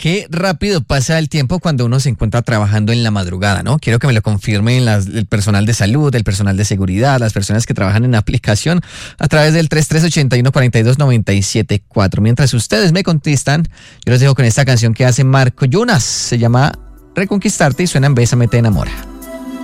Qué rápido pasa el tiempo cuando uno se encuentra trabajando en la madrugada, ¿no? Quiero que me lo confirmen el personal de salud, el personal de seguridad, las personas que trabajan en la aplicación a través del 3381-4297.4. Mientras ustedes me contestan, yo los dejo con esta canción que hace Marco Jonas. Se llama Reconquistarte y suena en Bésame te enamora.